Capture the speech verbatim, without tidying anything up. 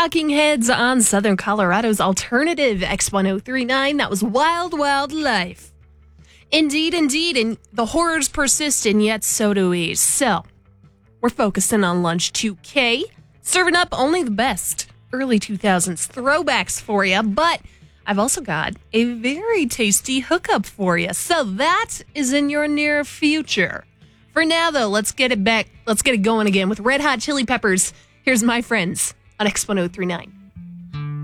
Talking Heads on Southern Colorado's alternative X ten thirty-nine. That was Wild Wild Life. Indeed, indeed, and the horrors persist, and yet so do we. So, we're focusing on Lunch two K, serving up only the best early two thousands throwbacks for you, but I've also got a very tasty hookup for you. So that is in your near future. For now, though, let's get it back. Let's get it going again with Red Hot Chili Peppers. Here's My Friends on X ten thirty-nine.